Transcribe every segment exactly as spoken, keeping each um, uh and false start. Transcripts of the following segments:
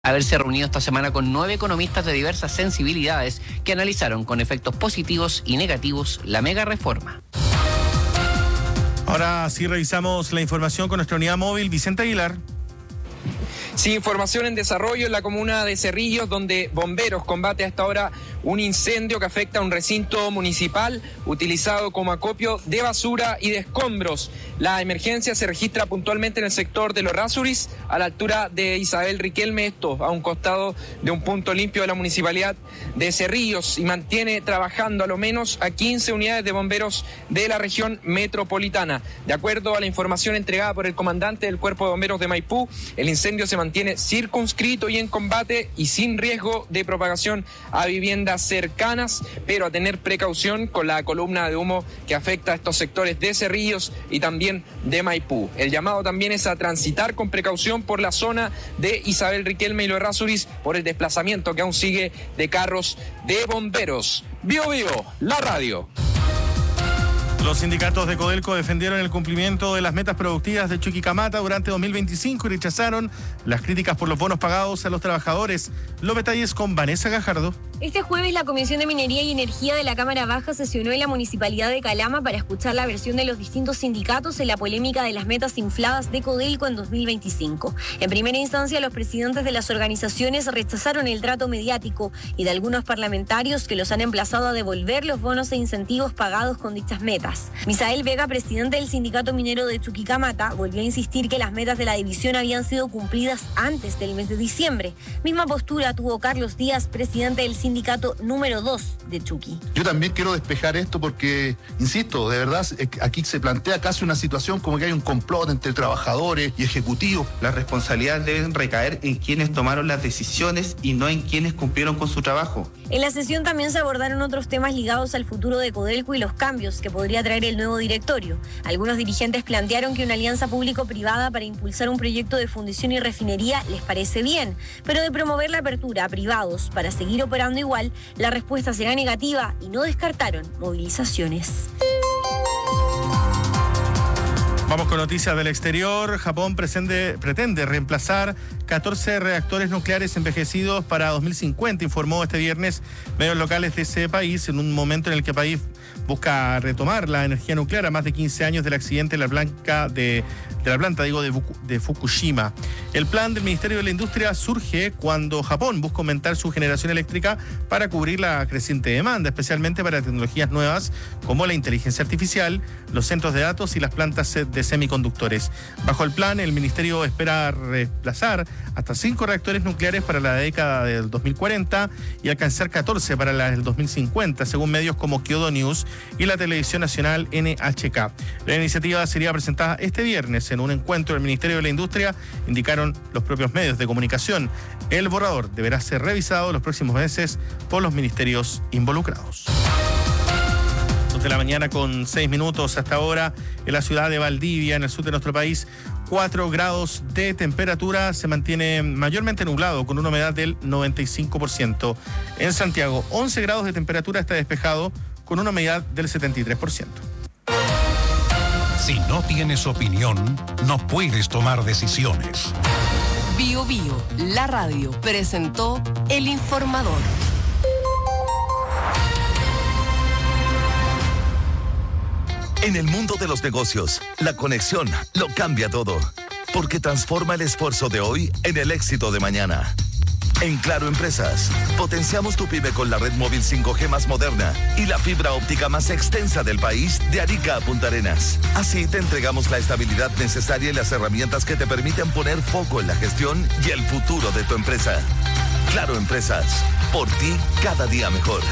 Haberse reunido esta semana con nueve economistas de diversas sensibilidades que analizaron con efectos positivos y negativos la mega reforma. Ahora sí revisamos la información con nuestra unidad móvil, Vicente Aguilar. Sí, información en desarrollo en la comuna de Cerrillos, donde bomberos combate hasta ahora un incendio que afecta a un recinto municipal utilizado como acopio de basura y de escombros. La emergencia se registra puntualmente en el sector de Los Rasuris, a la altura de Isabel Riquelme, esto a un costado de un punto limpio de la municipalidad de Cerrillos, y mantiene trabajando a lo menos a quince unidades de bomberos de la región metropolitana. De acuerdo a la información entregada por el comandante del Cuerpo de Bomberos de Maipú, el incendio se mantiene circunscrito y en combate y sin riesgo de propagación a viviendas cercanas, pero a tener precaución con la columna de humo que afecta a estos sectores de Cerrillos y también de Maipú. El llamado también es a transitar con precaución por la zona de Isabel Riquelme y Los Rasuris por el desplazamiento que aún sigue de carros de bomberos. Bio Bio, la radio. Los sindicatos de Codelco defendieron el cumplimiento de las metas productivas de Chuquicamata durante dos mil veinticinco y rechazaron las críticas por los bonos pagados a los trabajadores. Los detalles con Vanessa Gajardo. Este jueves la Comisión de Minería y Energía de la Cámara Baja sesionó en la Municipalidad de Calama para escuchar la versión de los distintos sindicatos en la polémica de las metas infladas de Codelco en dos mil veinticinco. En primera instancia, los presidentes de las organizaciones rechazaron el trato mediático y de algunos parlamentarios que los han emplazado a devolver los bonos e incentivos pagados con dichas metas. Misael Vega, presidente del Sindicato Minero de Chuquicamata, volvió a insistir que las metas de la división habían sido cumplidas antes del mes de diciembre. Misma postura tuvo Carlos Díaz, presidente del sindicato número dos de Chuqui. Yo también quiero despejar esto porque, insisto, de verdad, aquí se plantea casi una situación como que hay un complot entre trabajadores y ejecutivos. Las responsabilidades deben recaer en quienes tomaron las decisiones y no en quienes cumplieron con su trabajo. En la sesión también se abordaron otros temas ligados al futuro de Codelco y los cambios que podría traer el nuevo directorio. Algunos dirigentes plantearon que una alianza público-privada para impulsar un proyecto de fundición y refinería les parece bien, pero de promover la apertura a privados para seguir operando igual, la respuesta será negativa y no descartaron movilizaciones. Vamos con noticias del exterior. Japón pretende, pretende reemplazar catorce reactores nucleares envejecidos para dos mil cincuenta, informó este viernes medios locales de ese país, en un momento en el que el país busca retomar la energía nuclear a más de quince años del accidente de la planta de, de la planta, digo, de, de Fukushima. El plan del Ministerio de la Industria surge cuando Japón busca aumentar su generación eléctrica para cubrir la creciente demanda, especialmente para tecnologías nuevas como la inteligencia artificial, los centros de datos y las plantas de semiconductores. Bajo el plan, el Ministerio espera reemplazar hasta cinco reactores nucleares para la década del dos mil cuarenta y alcanzar catorce para la del dos mil cincuenta, según medios como Kyodo News y la televisión nacional N H K. La iniciativa sería presentada este viernes en un encuentro del Ministerio de la Industria, indicaron los propios medios de comunicación. El borrador deberá ser revisado los próximos meses por los ministerios involucrados. De la mañana con seis minutos hasta ahora en la ciudad de Valdivia, en el sur de nuestro país, cuatro grados de temperatura, se mantiene mayormente nublado con una humedad del noventa y cinco por ciento. En Santiago, once grados de temperatura, está despejado con una humedad del setenta y tres por ciento. Si no tienes opinión, no puedes tomar decisiones. Bio Bio, la radio, presentó El Informador. En el mundo de los negocios, la conexión lo cambia todo, porque transforma el esfuerzo de hoy en el éxito de mañana. En Claro Empresas, potenciamos tu pyme con la red móvil cinco G más moderna y la fibra óptica más extensa del país, de Arica a Punta Arenas. Así te entregamos la estabilidad necesaria y las herramientas que te permiten poner foco en la gestión y el futuro de tu empresa. Claro Empresas, por ti cada día mejor.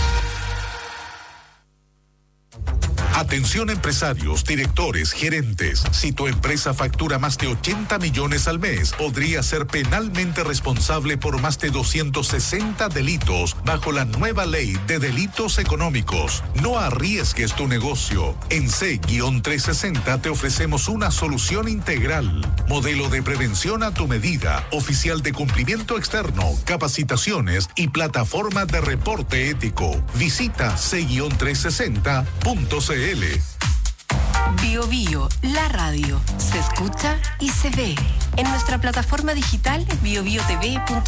Atención empresarios, directores, gerentes. Si tu empresa factura más de ochenta millones al mes, podría ser penalmente responsable por más de doscientos sesenta delitos bajo la nueva ley de delitos económicos. No arriesgues tu negocio. En C trescientos sesenta te ofrecemos una solución integral. Modelo de prevención a tu medida, oficial de cumplimiento externo, capacitaciones y plataforma de reporte ético. Visita C trescientos sesenta punto c l. Bio Bio, la radio. Se escucha y se ve. En nuestra plataforma digital bio bio t v punto c l.